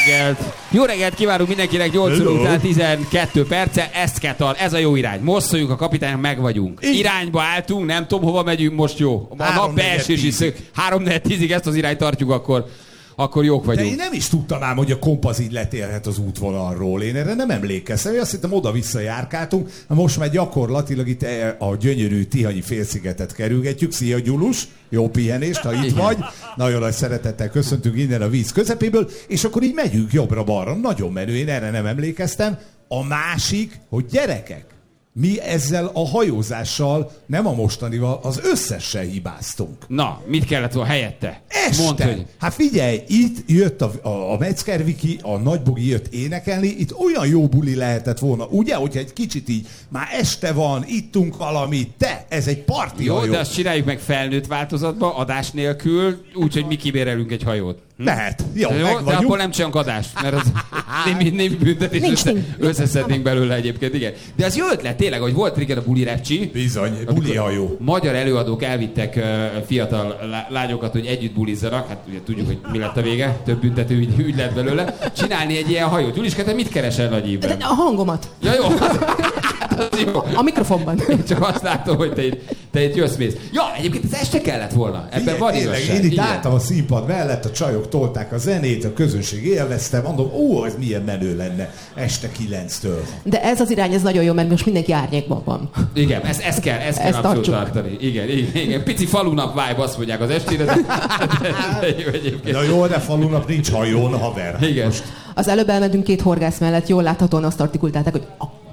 reggelt! Jó reggelt kívánunk mindenkinek, 8 óra után 12 perce, Eszketal, ez a jó irány. Most szóljuk a kapitánynak, meg vagyunk. Irányba álltunk, nem tudom hova megyünk, most jó. A nap beesés is 3-4-10-ig ezt az irányt tartjuk, akkor jók vagyunk. De én nem is tudtam ám, hogy a kompasz így letérhet az útvonalról. Én erre nem emlékeztem. Én azt hittem, oda-vissza járkáltunk. Most már gyakorlatilag itt a gyönyörű Tihanyi félszigetet kerülgetjük. Szia, Gyulus! Jó pihenést, ha itt vagy. Nagyon nagy szeretettel köszöntünk innen a víz közepéből. És akkor így megyünk jobbra-balra. Nagyon menő, én erre nem emlékeztem. A másik, hogy gyerekek, mi ezzel a hajózással, nem a mostanival, az összessel hibáztunk. Na, mit kellett volna helyette? Mondd, hogy... Hát figyelj, itt jött a Metzger Viki, a Nagybogi jött énekelni, itt olyan jó buli lehetett volna, ugye, hogyha egy kicsit így, már este van, ittunk valamit, ez egy parti jó, hajó. De azt csináljuk meg felnőtt változatban, adás nélkül, úgyhogy mi kibérelünk egy hajót. Lehet. Jó, de akkor nem csinálunk adást, mert az némi büntetés összeszednénk belőle egyébként, igen. De az jó ötlet tényleg, hogy volt régen a buli repcsi. Bizony, buli hajó. Magyar előadók elvittek fiatal lányokat, hogy együtt bulizzanak, hát ugye tudjuk, hogy mi lett a vége, több büntető ügy lett belőle. Csinálni egy ilyen hajót. Juliska, te mit keresel Nagy Ívben? A hangomat. Ja, jó. Jó. A mikrofonban. Én csak azt látom, hogy te itt jössz-mész. Ja, egyébként ez este kellett volna. Ebben van igazság. Én itt álltam a színpad mellett, a csajok tolták a zenét, a közönség élvezte, mondom, ez milyen menő lenne este 9-től. De ez az irány, ez nagyon jó, mert most mindenki árnyékban van. Igen, ezt kell abszolút tartani. Igen. Pici falunap vibe, azt mondják az estére. De jó, na jó, de falunap nincs hajón, haver. Igen. Most... Az előbb elmentünk 2 horgász mellett, jól láthatóan azt artikulálták, hogy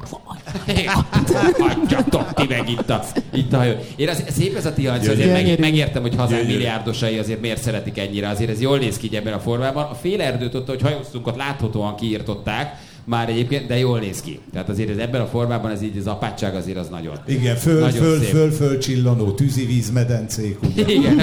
hagyjatok ti meg itt a hajó. Én szép ez a Tihanc, azért megértem, hogy hazánk milliárdosai azért miért szeretik ennyire. Azért ez jól néz ki ebben a formában. A fél erdőt ott, hogy hajóztunk, ott láthatóan kiírtották már egyébként, de jól néz ki. Tehát azért ez ebben a formában ez így az apátság azért az nagyon. Igen, föl csillanó tűzivízmedencék. Igen.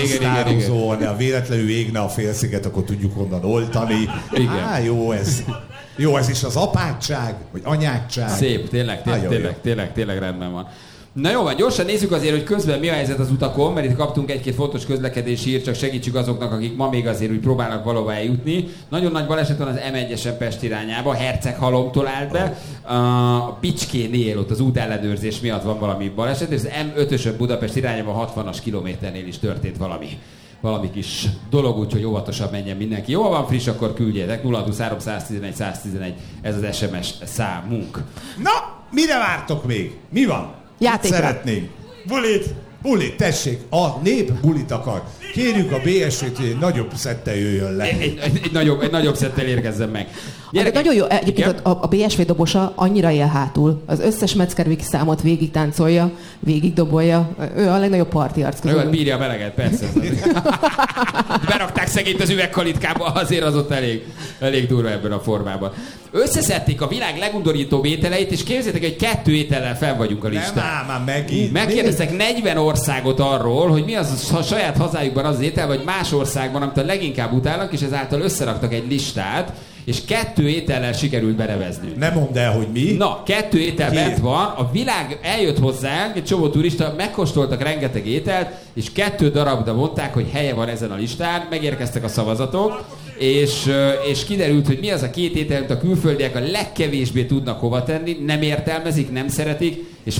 Ha véletlenül égne a félsziget, akkor tudjuk onnan oltani. Igen. Jó, ez is az apátság, vagy anyátság. Szép, tényleg rendben van. Na jó, van, gyorsan nézzük azért, hogy közben mi a helyzet az utakon, mert itt kaptunk egy-két fontos közlekedési hírt, csak segítsük azoknak, akik ma még azért úgy próbálnak valahova eljutni. Nagyon nagy baleset van az M1-esen Pest irányába, Herceghalomtól állt be. A Bicskénél ott az útellenőrzés miatt van valami baleset, és az M5-ösön Budapest irányába 60-as kilométernél is történt valami kis dolog, úgyhogy óvatosan menjen mindenki. Jó, van friss, akkor küldjétek. 023 111 111, ez az SMS számunk. Na, mire vártok még? Mi van? Játékra. Szeretnénk. Bulit, tessék, a nép bulit akar. Kérjük a BSV-t, hogy egy nagyobb szettel jöjjön le. Egy nagyobb szettel érkezzen meg. Nagyon jó, egyébként a BSV dobosa annyira él hátul. Az összes Metzger Viki számot végig táncolja, végig dobolja. Ő a legnagyobb parti arc közül. Ő bírja a meleget, persze. Berakták szegényt az üvegkalitkába, azért az ott elég durva ebben a formában. Összeszedték a világ legundorítóbb ételeit, és képzeljétek, hogy 2 étellel fenn vagyunk a listán. Nem, megint. Megkérdeztek 40 országot arról, hogy mi az a saját hazájukban az étel, vagy más országban, amit a leginkább utálnak, és ezáltal összeraktak egy listát, és 2 étellel sikerült benevezni. Nem mondd el, hogy mi. Na, 2 étel bent van, a világ eljött hozzánk, egy csomó turista, megkóstoltak rengeteg ételt, és 2 darabra mondták, hogy helye van ezen a listán, megérkeztek a szavazatok, és kiderült, hogy mi az a 2 étel, amit a külföldiek a legkevésbé tudnak hova tenni, nem értelmezik, nem szeretik,